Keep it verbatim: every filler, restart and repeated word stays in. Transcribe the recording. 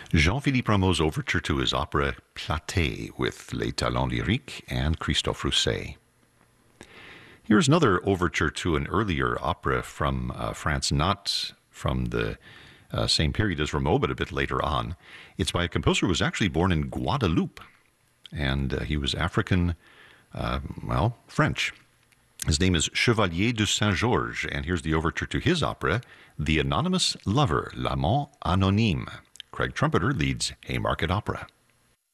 Jean-Philippe Rameau's overture to his opera Platée with Les Talents Lyriques and Christophe Rousset. Here's another overture to an earlier opera from uh, France, not from the uh, same period as Rameau, but a bit later on. It's by a composer who was actually born in Guadeloupe, and uh, he was African, uh, well, French. His name is Chevalier de Saint-Georges, and here's the overture to his opera, The Anonymous Lover, L'Amant Anonyme. Craig Trumpeter leads Haymarket Opera.